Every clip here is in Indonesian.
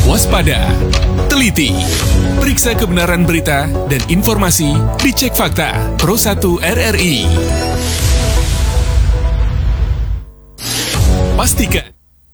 Waspada, teliti, periksa kebenaran berita dan informasi di Cek Fakta Pro 1 RRI. Pastikan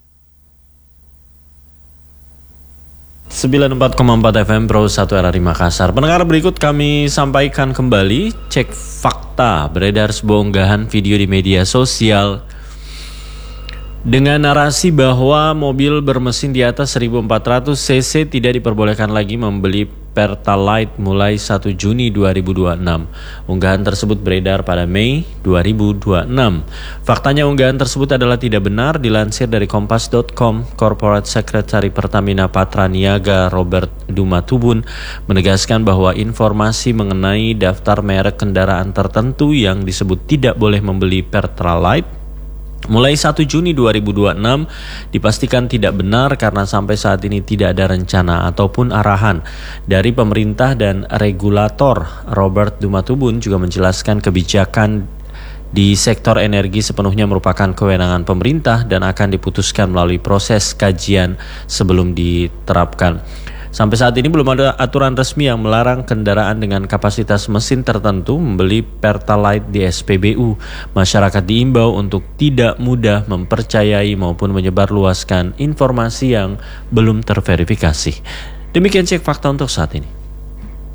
94,4 FM Pro 1 RRI Makassar. Pendengar, berikut kami sampaikan kembali Cek Fakta. Beredar sebuah unggahan video di media sosial dengan narasi bahwa mobil bermesin di atas 1400 cc tidak diperbolehkan lagi membeli Pertalite mulai 1 Juni 2026. Unggahan tersebut beredar pada Mei 2026. Faktanya unggahan tersebut adalah tidak benar. Dilansir dari kompas.com, Corporate Secretary Pertamina Patraniaga Robert Dumatubun menegaskan bahwa informasi mengenai daftar merek kendaraan tertentu yang disebut tidak boleh membeli Pertalite mulai 1 Juni 2026 dipastikan tidak benar karena sampai saat ini tidak ada rencana ataupun arahan dari pemerintah dan regulator. Robert Dumatubun juga menjelaskan kebijakan di sektor energi sepenuhnya merupakan kewenangan pemerintah dan akan diputuskan melalui proses kajian sebelum diterapkan. Sampai saat ini belum ada aturan resmi yang melarang kendaraan dengan kapasitas mesin tertentu membeli Pertalite di SPBU. Masyarakat diimbau untuk tidak mudah mempercayai maupun menyebarluaskan informasi yang belum terverifikasi. Demikian Cek Fakta untuk saat ini.